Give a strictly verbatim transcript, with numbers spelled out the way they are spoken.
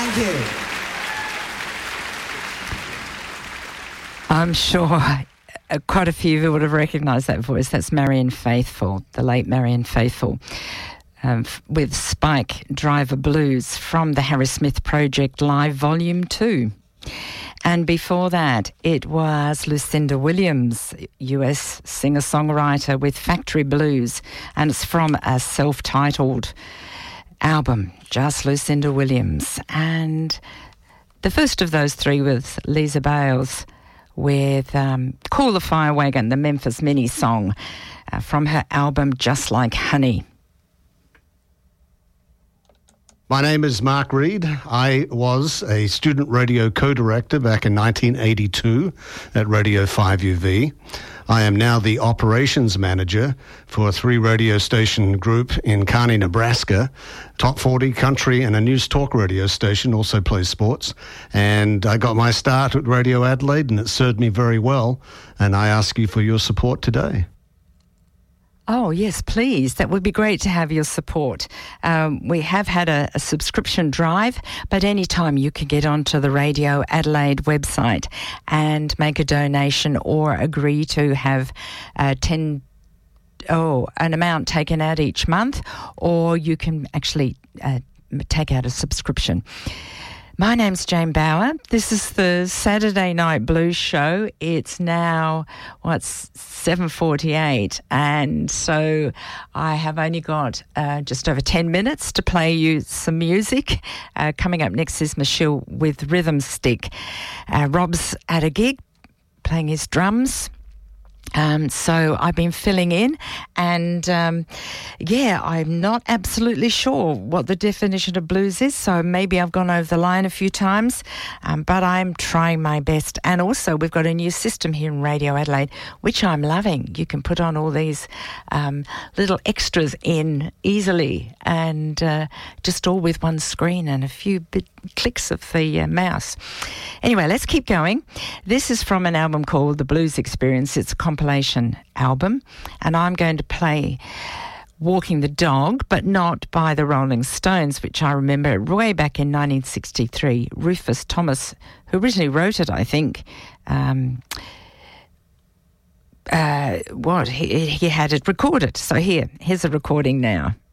Thank you. I'm sure uh, quite a few of you would have recognised that voice. That's Marianne Faithfull, the late Marianne Faithfull, um, f- with Spike Driver Blues from the Harry Smith Project Live Volume two. And before that, it was Lucinda Williams, U S singer-songwriter, with Factory Blues, and it's from a self-titled album, just Lucinda Williams. And the first of those three was Lisa Bales with um, Call the Fire Wagon, the Memphis Mini song uh, from her album Just Like Honey. My name is Mark Reed. I was a student radio co-director back in nineteen eighty-two at Radio five U V. I am now the operations manager for a three radio station group in Kearney, Nebraska. Top forty country and a news talk radio station, also plays sports. And I got my start at Radio Adelaide, and it served me very well. And I ask you for your support today. Oh, yes, please. That would be great to have your support. Um, we have had a, a subscription drive, but anytime you can get onto the Radio Adelaide website and make a donation or agree to have uh, ten oh, an amount taken out each month, or you can actually uh, take out a subscription. My name's Jane Bauer. This is the Saturday Night Blues Show. It's now, what's seven forty-eight, and so I have only got uh, just over ten minutes to play you some music. Uh, coming up next is Michelle with Rhythm Stick. Uh, Rob's at a gig playing his drums. Um, so I've been filling in, and um, yeah, I'm not absolutely sure what the definition of blues is, so maybe I've gone over the line a few times, um, but I'm trying my best. And also we've got a new system here in Radio Adelaide, which I'm loving. You can put on all these um, little extras in easily, and uh, just all with one screen and a few bit clicks of the uh, mouse. Anyway, let's keep going. This is from an album called The Blues Experience. It's a compilation album, and I'm going to play Walking the Dog, but not by the Rolling Stones, which I remember way back in nineteen sixty-three. Rufus Thomas, who originally wrote it, I think, um, uh, what, he, he had it recorded. So here, here's a recording now.